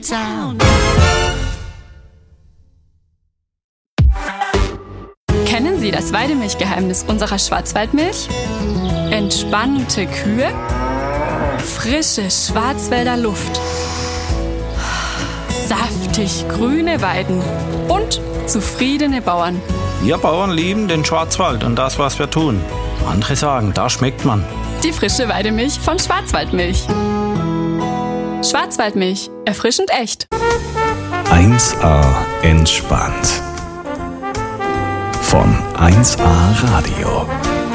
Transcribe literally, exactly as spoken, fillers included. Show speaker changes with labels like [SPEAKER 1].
[SPEAKER 1] Down.
[SPEAKER 2] Kennen Sie das Weidemilchgeheimnis unserer Schwarzwaldmilch? Entspannte Kühe, frische Schwarzwälder Luft, saftig grüne Weiden und zufriedene Bauern.
[SPEAKER 3] Wir Bauern lieben den Schwarzwald und das, was wir tun. Andere sagen, da schmeckt man.
[SPEAKER 2] Die frische Weidemilch von Schwarzwaldmilch. Schwarzwaldmilch, erfrischend echt.
[SPEAKER 4] eins A entspannt. Von eins A Radio.